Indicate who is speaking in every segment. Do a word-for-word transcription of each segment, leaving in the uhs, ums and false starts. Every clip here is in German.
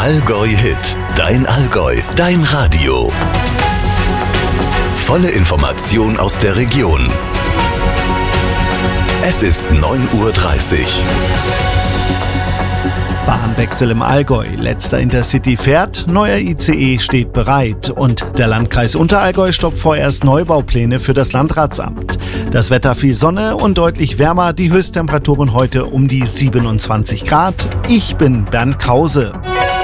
Speaker 1: Allgäu-Hit, dein Allgäu, dein Radio. Volle Information aus der Region. Es ist neun Uhr dreißig.
Speaker 2: Bahnwechsel im Allgäu. Letzter Intercity fährt, neuer I C E steht bereit und der Landkreis Unterallgäu stoppt vorerst Neubaupläne für das Landratsamt. Das Wetter viel Sonne und deutlich wärmer, die Höchsttemperaturen heute um die siebenundzwanzig Grad. Ich bin Bernd Krause.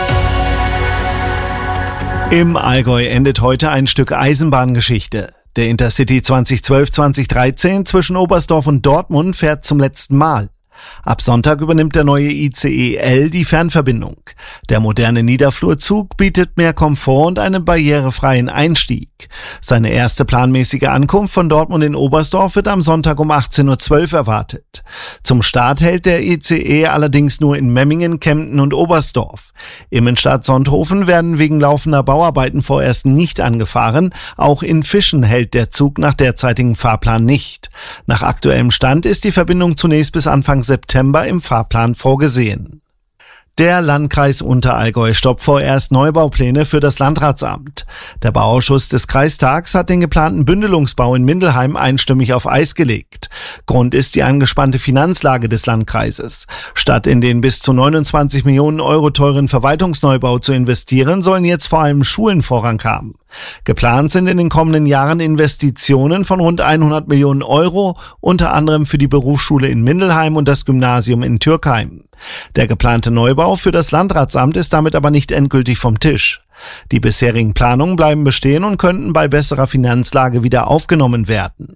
Speaker 2: Im Allgäu endet heute ein Stück Eisenbahngeschichte. Der Intercity zwanzig zwölf zweitausenddreizehn zwischen Oberstdorf und Dortmund fährt zum letzten Mal. Ab Sonntag übernimmt der neue I C E L die Fernverbindung. Der moderne Niederflurzug bietet mehr Komfort und einen barrierefreien Einstieg. Seine erste planmäßige Ankunft von Dortmund in Oberstdorf wird am Sonntag um achtzehn Uhr zwölf erwartet. Zum Start hält der I C E allerdings nur in Memmingen, Kempten und Oberstdorf. Immenstadt Sonthofen werden wegen laufender Bauarbeiten vorerst nicht angefahren. Auch in Fischen hält der Zug nach derzeitigem Fahrplan nicht. Nach aktuellem Stand ist die Verbindung zunächst bis Anfang September im Fahrplan vorgesehen. Der Landkreis Unterallgäu stoppt vorerst Neubaupläne für das Landratsamt. Der Bauausschuss des Kreistags hat den geplanten Bündelungsbau in Mindelheim einstimmig auf Eis gelegt. Grund ist die angespannte Finanzlage des Landkreises. Statt in den bis zu neunundzwanzig Millionen Euro teuren Verwaltungsneubau zu investieren, sollen jetzt vor allem Schulen Vorrang haben. Geplant sind in den kommenden Jahren Investitionen von rund hundert Millionen Euro, unter anderem für die Berufsschule in Mindelheim und das Gymnasium in Türkheim. Der geplante Neubau für das Landratsamt ist damit aber nicht endgültig vom Tisch. Die bisherigen Planungen bleiben bestehen und könnten bei besserer Finanzlage wieder aufgenommen werden.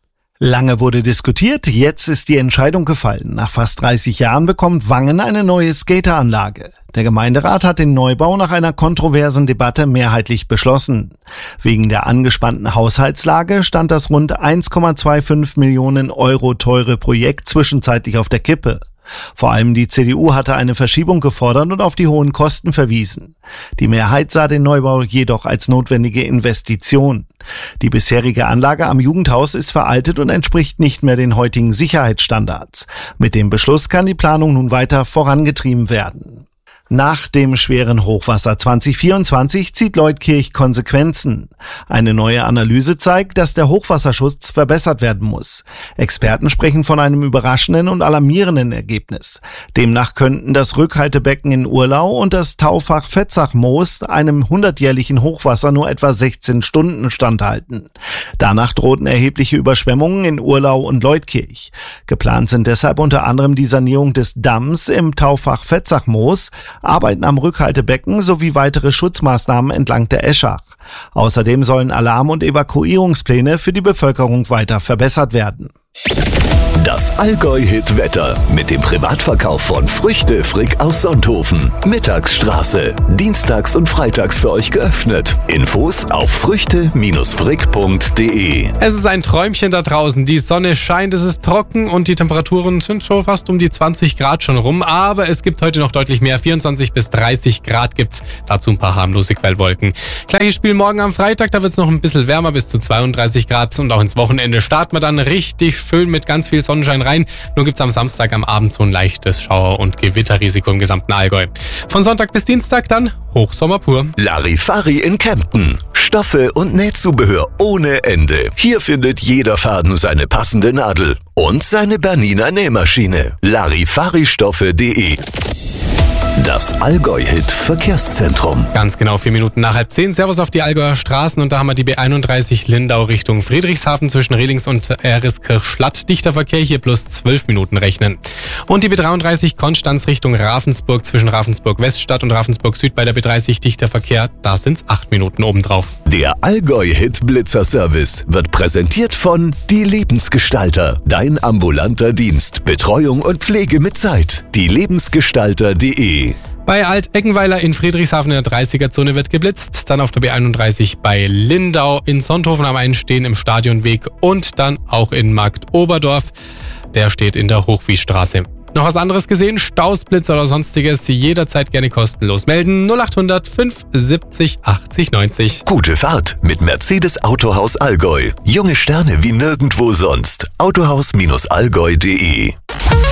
Speaker 2: Lange wurde diskutiert, jetzt ist die Entscheidung gefallen. Nach fast dreißig Jahren bekommt Wangen eine neue Skateranlage. Der Gemeinderat hat den Neubau nach einer kontroversen Debatte mehrheitlich beschlossen. Wegen der angespannten Haushaltslage stand das rund eins Komma fünfundzwanzig Millionen Euro teure Projekt zwischenzeitlich auf der Kippe. Vor allem die C D U hatte eine Verschiebung gefordert und auf die hohen Kosten verwiesen. Die Mehrheit sah den Neubau jedoch als notwendige Investition. Die bisherige Anlage am Jugendhaus ist veraltet und entspricht nicht mehr den heutigen Sicherheitsstandards. Mit dem Beschluss kann die Planung nun weiter vorangetrieben werden. Nach dem schweren Hochwasser zwanzig vierundzwanzig zieht Leutkirch Konsequenzen. Eine neue Analyse zeigt, dass der Hochwasserschutz verbessert werden muss. Experten sprechen von einem überraschenden und alarmierenden Ergebnis. Demnach könnten das Rückhaltebecken in Urlau und das Taufach-Vetzach-Moos einem hundertjährlichen Hochwasser nur etwa sechzehn Stunden standhalten. Danach drohten erhebliche Überschwemmungen in Urlau und Leutkirch. Geplant sind deshalb unter anderem die Sanierung des Damms im Taufach-Vetzach-Moos, Arbeiten am Rückhaltebecken sowie weitere Schutzmaßnahmen entlang der Eschach. Außerdem sollen Alarm- und Evakuierungspläne für die Bevölkerung weiter verbessert werden.
Speaker 1: Das Allgäu-Hit-Wetter mit dem Privatverkauf von Früchte Frick aus Sonthofen. Mittagsstraße. Dienstags und freitags für euch geöffnet. Infos auf früchte frick punkt de.
Speaker 3: Es ist ein Träumchen da draußen. Die Sonne scheint, es ist trocken und die Temperaturen sind schon fast um die zwanzig Grad schon rum. Aber es gibt heute noch deutlich mehr. vierundzwanzig bis dreißig Grad gibt's. Dazu ein paar harmlose Quellwolken. Gleiches Spiel morgen am Freitag. Da wird's noch ein bisschen wärmer bis zu zweiunddreißig Grad. Und auch ins Wochenende starten wir dann richtig schön mit ganz viel Sonnenschein rein. Nur gibt's am Samstag am Abend so ein leichtes Schauer- und Gewitterrisiko im gesamten Allgäu. Von Sonntag bis Dienstag dann Hochsommer pur.
Speaker 1: Larifari in Kempten. Stoffe und Nähzubehör ohne Ende. Hier findet jeder Faden seine passende Nadel und seine Bernina Nähmaschine. Larifari-Stoffe punkt de. Das Allgäu-Hit-Verkehrszentrum.
Speaker 3: Ganz genau vier Minuten nach halb zehn. Servus auf die Allgäuer Straßen und da haben wir die B einunddreißig Lindau Richtung Friedrichshafen zwischen Rehlings und Eriskirch-Schlatt. Dichter Verkehr, hier plus zwölf Minuten rechnen. Und die B dreiunddreißig Konstanz Richtung Ravensburg zwischen Ravensburg-Weststadt und Ravensburg-Süd bei der B dreißig dichter Verkehr. Da sind's acht Minuten obendrauf.
Speaker 1: Der Allgäu-Hit-Blitzer-Service wird präsentiert von Die Lebensgestalter. Dein ambulanter Dienst. Betreuung und Pflege mit Zeit. Die Lebensgestalter punkt de.
Speaker 3: Bei Alt-Eckenweiler in Friedrichshafen in der dreißiger-Zone wird geblitzt. Dann auf der B einunddreißig bei Lindau, in Sonthofen am Einstehen im Stadionweg und dann auch in Marktoberdorf. Der steht in der Hochwiesstraße. Noch was anderes gesehen? Staus, Blitz oder sonstiges? Jederzeit gerne kostenlos melden. null achthundert fünf siebzig achtzig neunzig.
Speaker 1: Gute Fahrt mit Mercedes Autohaus Allgäu. Junge Sterne wie nirgendwo sonst. autohaus Allgäu punkt de.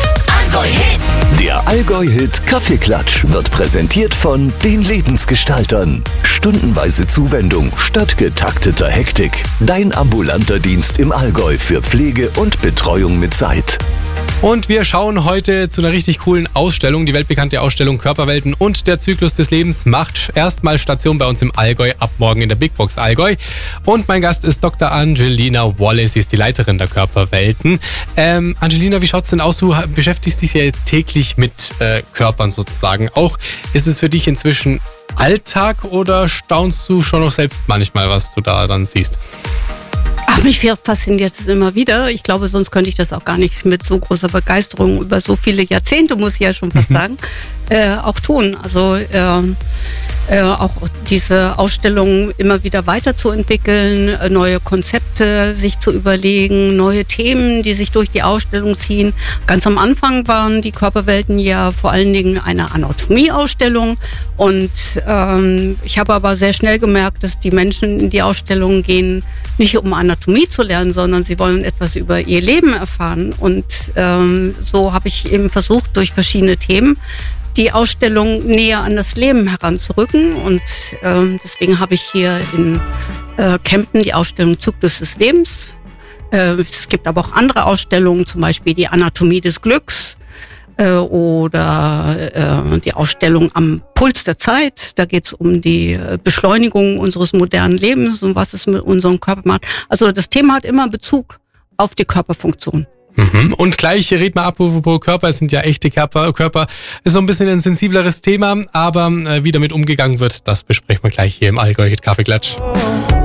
Speaker 1: Allgäu-Hit. Der Allgäu-Hit Kaffeeklatsch wird präsentiert von den Lebensgestaltern. Stundenweise Zuwendung statt getakteter Hektik. Dein ambulanter Dienst im Allgäu für Pflege und Betreuung mit Zeit.
Speaker 3: Und wir schauen heute zu einer richtig coolen Ausstellung. Die weltbekannte Ausstellung Körperwelten und der Zyklus des Lebens macht erstmal Station bei uns im Allgäu ab morgen in der Big Box Allgäu. Und mein Gast ist Doktor Angelina Wallace, sie ist die Leiterin der Körperwelten. Ähm, Angelina, wie schaut's denn aus? Du beschäftigst dich ja jetzt täglich mit äh, Körpern sozusagen. Auch ist es für dich inzwischen Alltag oder staunst du schon noch selbst manchmal, was du da dann siehst?
Speaker 4: Ach, mich fasziniert es immer wieder. Ich glaube, sonst könnte ich das auch gar nicht mit so großer Begeisterung über so viele Jahrzehnte, muss ich ja schon fast sagen, äh, auch tun. Also äh, äh, auch diese Ausstellung immer wieder weiterzuentwickeln, äh, neue Konzepte sich zu überlegen, neue Themen, die sich durch die Ausstellung ziehen. Ganz am Anfang waren die Körperwelten ja vor allen Dingen eine Anatomieausstellung und ähm, ich habe aber sehr schnell gemerkt, dass die Menschen in die Ausstellung gehen, nicht um Anatomie zu lernen, sondern sie wollen etwas über ihr Leben erfahren. Und ähm, so habe ich eben versucht, durch verschiedene Themen die Ausstellung näher an das Leben heranzurücken. Und ähm, deswegen habe ich hier in äh, Kempten die Ausstellung Zyklus des Lebens. Äh, es gibt aber auch andere Ausstellungen, zum Beispiel die Anatomie des Glücks äh, oder äh, die Ausstellung am Puls der Zeit. Da geht es um die Beschleunigung unseres modernen Lebens und was es mit unserem Körper macht. Also das Thema hat immer Bezug auf die Körperfunktion.
Speaker 3: Mhm. Und gleich, red mal ab, apropos Körper, es sind ja echte Körper, Körper ist so ein bisschen ein sensibleres Thema, aber äh, wie damit umgegangen wird, das besprechen wir gleich hier im Allgäu-Hit Kaffeeklatsch.